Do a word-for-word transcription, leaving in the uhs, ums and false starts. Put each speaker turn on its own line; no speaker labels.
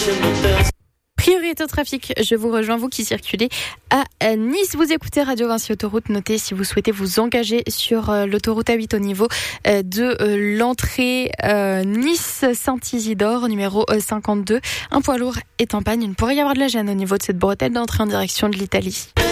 Priorité au trafic, je vous rejoins, vous qui circulez à Nice. Vous écoutez Radio Vinci Autoroute. Notez si vous souhaitez vous engager sur l'autoroute A huit au niveau de l'entrée Nice-Saint-Isidore, numéro cinquante-deux. Un poids lourd est en panne. Il pourrait y avoir de la gêne au niveau de cette bretelle d'entrée en direction de l'Italie.